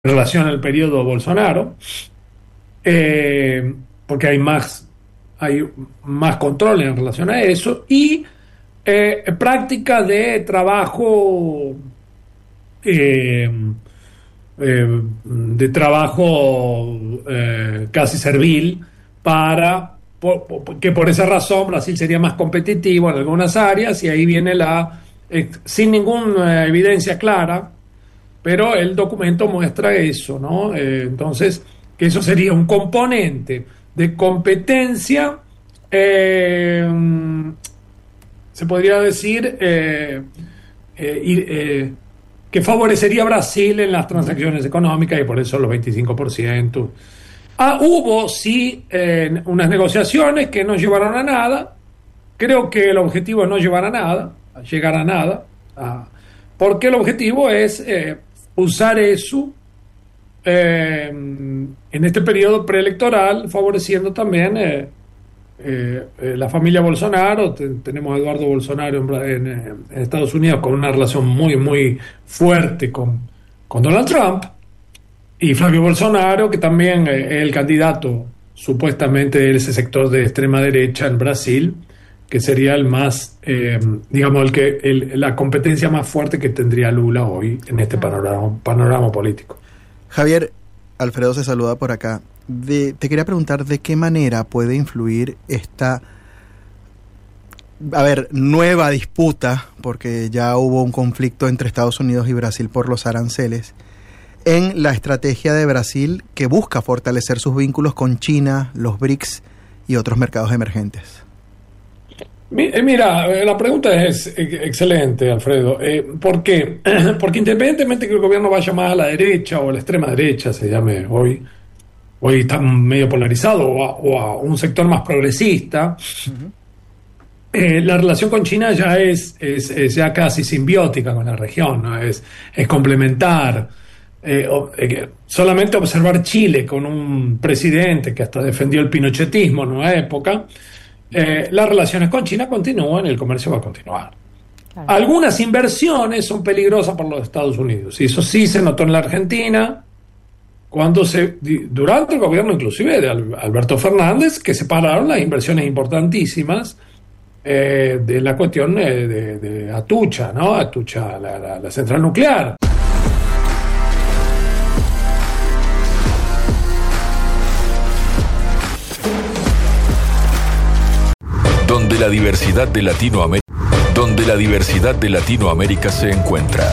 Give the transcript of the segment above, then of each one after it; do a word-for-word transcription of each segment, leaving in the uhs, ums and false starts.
en relación al periodo Bolsonaro, eh, porque hay más, hay más control en relación a eso, y eh, práctica de trabajo, eh, eh, de trabajo eh, casi servil, para por, por, que por esa razón Brasil sería más competitivo en algunas áreas, y ahí viene la, eh, sin ninguna evidencia clara, pero el documento muestra eso, ¿no? Eh, entonces, que eso sería un componente de competencia, eh, se podría decir, eh, eh, eh, que favorecería a Brasil en las transacciones económicas, y por eso los veinticinco por ciento. Ah, hubo, sí, eh, unas negociaciones que no llevaron a nada. Creo que el objetivo es no llevar a nada, a llegar a nada, a, porque el objetivo es eh, usar eso eh, en este periodo preelectoral, favoreciendo también eh, eh, eh, la familia Bolsonaro. Te, tenemos a Eduardo Bolsonaro en, en, en Estados Unidos con una relación muy, muy fuerte con, con Donald Trump, y Flavio Bolsonaro, que también eh, es el candidato supuestamente de ese sector de extrema derecha en Brasil, que sería el más, eh, digamos, el que el, la competencia más fuerte que tendría Lula hoy en este panorama, panorama político. Javier, Alfredo se saluda por acá. De, te quería preguntar de qué manera puede influir esta, a ver, nueva disputa, porque ya hubo un conflicto entre Estados Unidos y Brasil por los aranceles, en la estrategia de Brasil que busca fortalecer sus vínculos con China, los BRICS y otros mercados emergentes. Mira, la pregunta es excelente, Alfredo. Eh, ¿Por qué? Porque independientemente que el gobierno vaya más a la derecha o a la extrema derecha, se llame hoy, hoy está medio polarizado, o a, o a un sector más progresista, uh-huh. eh, la relación con China ya es, es, es ya casi simbiótica con la región, ¿no? Es, es complementar. Eh, eh, solamente observar Chile con un presidente que hasta defendió el pinochetismo en una época. Eh, las relaciones con China continúan y el comercio va a continuar. Claro. Algunas inversiones son peligrosas por los Estados Unidos, y eso sí se notó en la Argentina cuando se, durante el gobierno inclusive de Alberto Fernández, que separaron las inversiones importantísimas eh, de la cuestión de, de, de Atucha, ¿no? Atucha, la, la, la central nuclear. Donde la diversidad de Latinoamérica, donde la diversidad de Latinoamérica se encuentra.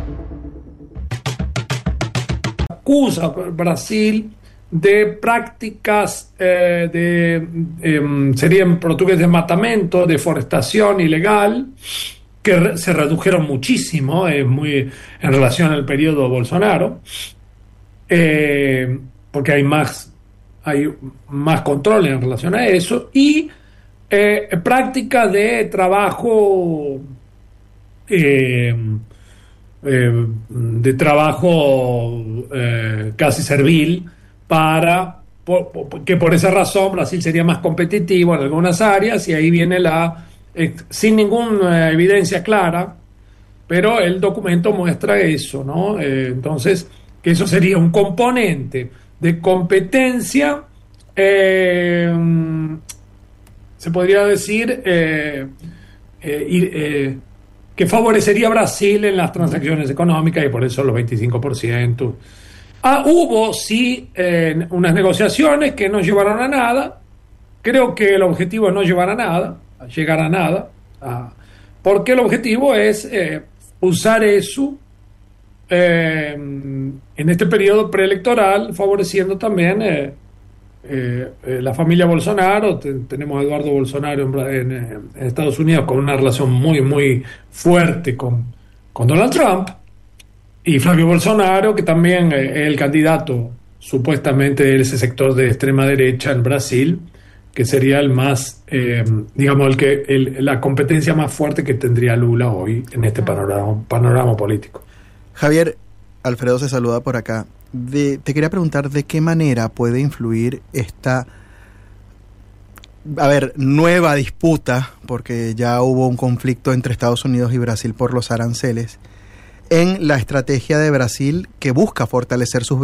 Acusa Brasil de prácticas eh, de eh, sería en portugués desmatamento, deforestación ilegal, que re, se redujeron muchísimo, eh, muy en relación al periodo Bolsonaro, eh, porque hay más, hay más control en relación a eso, y Eh, práctica de trabajo eh, eh, de trabajo eh, casi servil, para por, por, que por esa razón Brasil sería más competitivo en algunas áreas, y ahí viene la, eh, sin ninguna evidencia clara, pero el documento muestra eso, ¿no? Eh, entonces, que eso sería un componente de competencia, eh, se podría decir, eh, eh, eh, que favorecería a Brasil en las transacciones económicas, y por eso los veinticinco por ciento. Ah, hubo, sí, eh, unas negociaciones que no llevaron a nada. Creo que el objetivo es no llevar a nada, a llegar a nada, a, porque el objetivo es eh, usar eso eh, en este periodo preelectoral, favoreciendo también eh, Eh, eh, la familia Bolsonaro. Te, tenemos a Eduardo Bolsonaro en, en, en Estados Unidos con una relación muy, muy fuerte con, con Donald Trump, y Flavio Bolsonaro, que también eh, es el candidato supuestamente de ese sector de extrema derecha en Brasil, que sería el más, eh, digamos, el que el, la competencia más fuerte que tendría Lula hoy en este panorama, panorama político. Javier, Alfredo se saluda por acá. De, te quería preguntar de qué manera puede influir esta, a ver, nueva disputa, porque ya hubo un conflicto entre Estados Unidos y Brasil por los aranceles, en la estrategia de Brasil que busca fortalecer sus